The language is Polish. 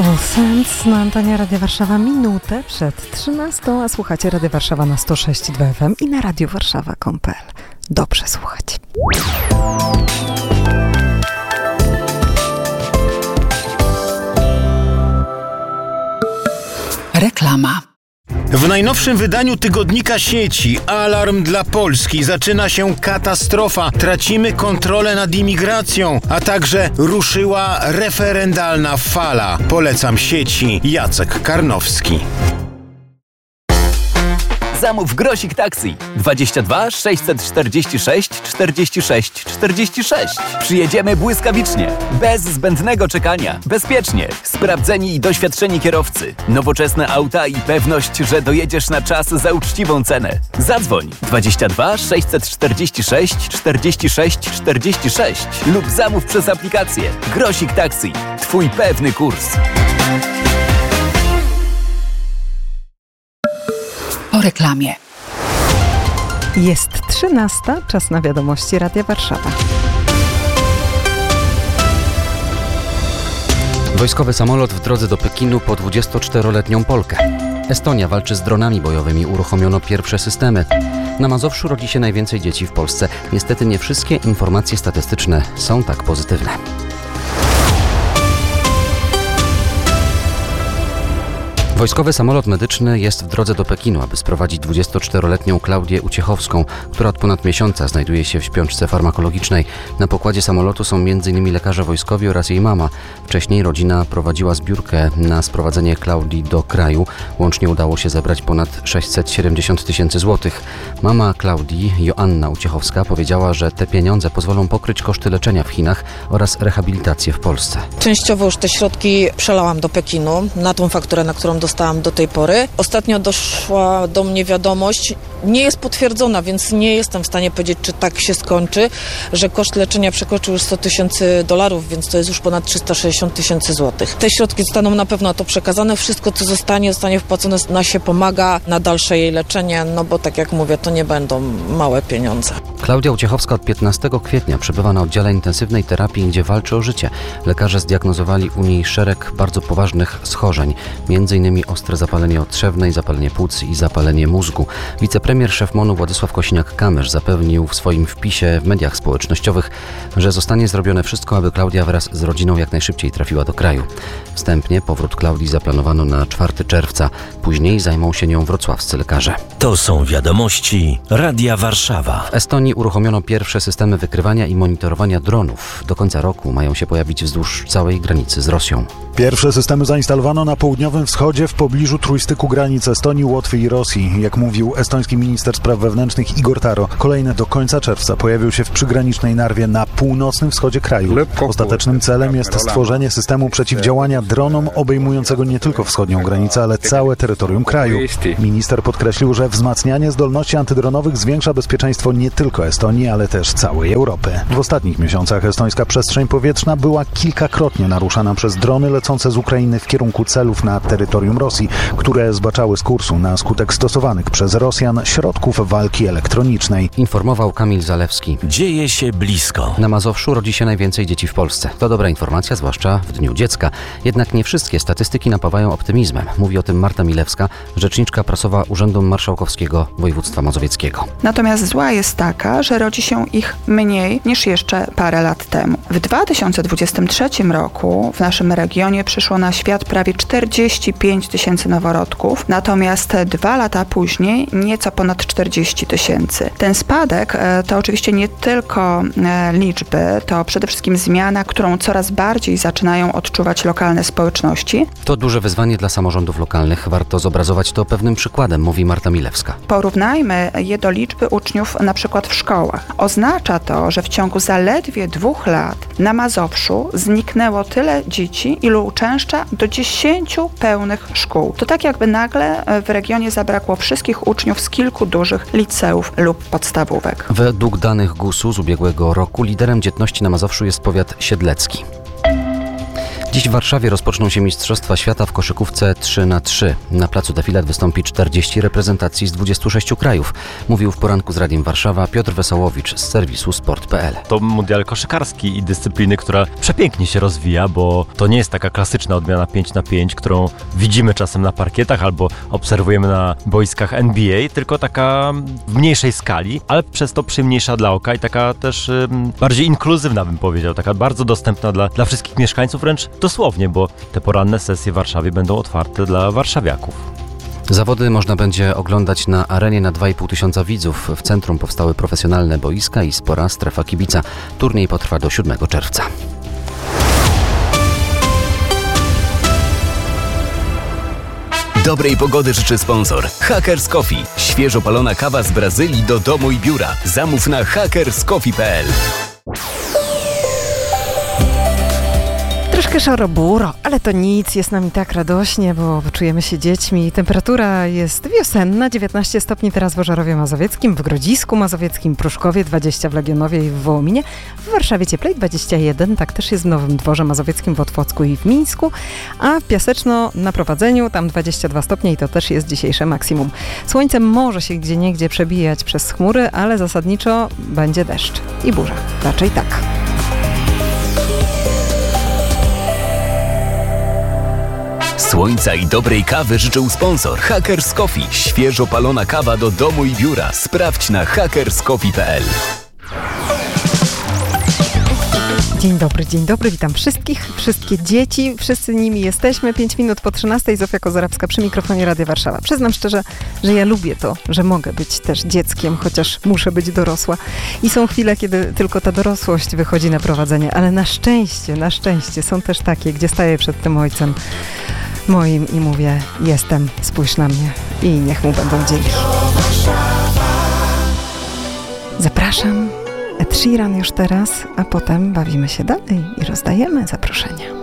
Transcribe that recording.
Sens na antenie Radia Warszawa minutę przed 13, a słuchacie Radia Warszawa na 106,2 FM i na radiowarszawa.pl. Dobrze słuchać. Reklama. W najnowszym wydaniu tygodnika sieci Alarm dla Polski zaczyna się katastrofa. Tracimy kontrolę nad imigracją, a także ruszyła referendalna fala. Polecam sieci. Jacek Karnowski. Zamów Grosik Taxi 22 646 46 46. Przyjedziemy błyskawicznie, bez zbędnego czekania, bezpiecznie, sprawdzeni i doświadczeni kierowcy, nowoczesne auta i pewność, że dojedziesz na czas za uczciwą cenę. Zadzwoń 22 646 46 46 lub zamów przez aplikację Grosik Taxi. Twój pewny kurs. Po reklamie. Jest 13, czas na wiadomości Radia Warszawa. Wojskowy samolot w drodze do Pekinu po 24-letnią Polkę. Estonia walczy z dronami bojowymi, uruchomiono pierwsze systemy. Na Mazowszu rodzi się najwięcej dzieci w Polsce. Niestety nie wszystkie informacje statystyczne są tak pozytywne. Wojskowy samolot medyczny jest w drodze do Pekinu, aby sprowadzić 24-letnią Klaudię Uciechowską, która od ponad miesiąca znajduje się w śpiączce farmakologicznej. Na pokładzie samolotu są m.in. lekarze wojskowi oraz jej mama. Wcześniej rodzina prowadziła zbiórkę na sprowadzenie Klaudii do kraju. Łącznie udało się zebrać ponad 670 000 złotych. Mama Klaudii, Joanna Uciechowska, powiedziała, że te pieniądze pozwolą pokryć koszty leczenia w Chinach oraz rehabilitację w Polsce. Częściowo już te środki przelałam do Pekinu na tą fakturę, na którą dostałam do tej pory. Ostatnio doszła do mnie wiadomość, nie jest potwierdzona, więc nie jestem w stanie powiedzieć, czy tak się skończy, że koszt leczenia przekroczył już $100 000, więc to jest już ponad 360 000 złotych. Te środki zostaną na pewno na to przekazane. Wszystko, co zostanie wpłacone, na się pomaga na dalsze jej leczenie, no bo tak jak mówię, to nie będą małe pieniądze. Klaudia Uciechowska od 15 kwietnia przebywa na oddziale intensywnej terapii, gdzie walczy o życie. Lekarze zdiagnozowali u niej szereg bardzo poważnych schorzeń, m.in. ostre zapalenie otrzewnej, zapalenie płuc i zapalenie mózgu. Wicepremier szef MON-u Władysław Kosiniak-Kamysz zapewnił w swoim wpisie w mediach społecznościowych, że zostanie zrobione wszystko, aby Klaudia wraz z rodziną jak najszybciej trafiła do kraju. Wstępnie powrót Klaudii zaplanowano na 4 czerwca. Później zajmą się nią wrocławscy lekarze. To są wiadomości Radia Warszawa. W Estonii uruchomiono pierwsze systemy wykrywania i monitorowania dronów. Do końca roku mają się pojawić wzdłuż całej granicy z Rosją. Pierwsze systemy zainstalowano na południowym wschodzie w pobliżu trójstyku granic Estonii, Łotwy i Rosji. Jak mówił estoński minister spraw wewnętrznych Igor Taro, kolejne do końca czerwca pojawią się w przygranicznej Narwie na północnym wschodzie kraju. Ostatecznym celem jest stworzenie systemu przeciwdziałania dronom obejmującego nie tylko wschodnią granicę, ale całe terytorium kraju. Minister podkreślił, że wzmacnianie zdolności antydronowych zwiększa bezpieczeństwo nie tylko Estonii, ale też całej Europy. W ostatnich miesiącach estońska przestrzeń powietrzna była kilkakrotnie naruszana przez drony lecące z Ukrainy w kierunku celów na terytorium Rosji, które zbaczały z kursu na skutek stosowanych przez Rosjan środków walki elektronicznej. Informował Kamil Zalewski. Dzieje się blisko. Na Mazowszu rodzi się najwięcej dzieci w Polsce. To dobra informacja, zwłaszcza w Dniu Dziecka. Jednak nie wszystkie statystyki napawają optymizmem. Mówi o tym Marta Milewska, rzeczniczka prasowa Urzędu Marszałkowskiego Województwa Mazowieckiego. Natomiast zła jest taka, że rodzi się ich mniej niż jeszcze parę lat temu. W 2023 roku w naszym regionie przyszło na świat prawie 45 000 noworodków, natomiast 2 lata później nieco ponad 40 000. Ten spadek to oczywiście nie tylko liczby, to przede wszystkim zmiana, którą coraz bardziej zaczynają odczuwać lokalne społeczności. To duże wyzwanie dla samorządów lokalnych. Warto zobrazować to pewnym przykładem, mówi Marta Milewska. Porównajmy je do liczby uczniów na przykład w szkołach. Oznacza to, że w ciągu zaledwie 2 lat na Mazowszu zniknęło tyle dzieci, ilu uczęszcza do 10 pełnych szkół. To tak jakby nagle w regionie zabrakło wszystkich uczniów z kilku dużych liceów lub podstawówek. Według danych GUS-u z ubiegłego roku liderem dzietności na Mazowszu jest powiat siedlecki. Dziś w Warszawie rozpoczną się Mistrzostwa Świata w koszykówce 3x3. Na placu Defilat wystąpi 40 reprezentacji z 26 krajów. Mówił w poranku z Radiem Warszawa Piotr Wesołowicz z serwisu sport.pl. To mundial koszykarski i dyscypliny, która przepięknie się rozwija, bo to nie jest taka klasyczna odmiana 5x5, którą widzimy czasem na parkietach albo obserwujemy na boiskach NBA, tylko taka w mniejszej skali, ale przez to przyjemniejsza dla oka i taka też bardziej inkluzywna, bym powiedział, taka bardzo dostępna dla wszystkich mieszkańców, wręcz dosłownie, bo te poranne sesje w Warszawie będą otwarte dla warszawiaków. Zawody można będzie oglądać na arenie na 2,5 tysiąca widzów. W centrum powstały profesjonalne boiska i spora strefa kibica. Turniej potrwa do 7 czerwca. Dobrej pogody życzy sponsor Hackers Coffee. Świeżo palona kawa z Brazylii do domu i biura. Zamów na hackerscoffee.pl. Troszkę szaro-buro, ale to nic, jest nam i tak radośnie, bo czujemy się dziećmi. Temperatura jest wiosenna, 19 stopni teraz w Ożarowie Mazowieckim, w Grodzisku Mazowieckim, Pruszkowie, 20 w Legionowie i w Wołominie. W Warszawie cieplej, 21, tak też jest w Nowym Dworze Mazowieckim, w Otwocku i w Mińsku, a w Piaseczno na Prowadzeniu tam 22 stopnie i to też jest dzisiejsze maksimum. Słońce może się gdzieniegdzie przebijać przez chmury, ale zasadniczo będzie deszcz i burza, raczej tak. Słońca i dobrej kawy życzył sponsor Hackers Coffee. Świeżo palona kawa do domu i biura. Sprawdź na hackerscoffee.pl. Dzień dobry, witam wszystkie dzieci, wszyscy nimi jesteśmy. 5 minut po 13, Zofia Kozorowska przy mikrofonie Radia Warszawa. Przyznam szczerze, że ja lubię to, że mogę być też dzieckiem, chociaż muszę być dorosła. I są chwile, kiedy tylko ta dorosłość wychodzi na prowadzenie, ale na szczęście są też takie, gdzie staję przed tym ojcem moim i mówię, jestem, spójrz na mnie i niech mu będą dzięki. Zapraszam, Ed Sheeran już teraz, a potem bawimy się dalej i rozdajemy zaproszenia.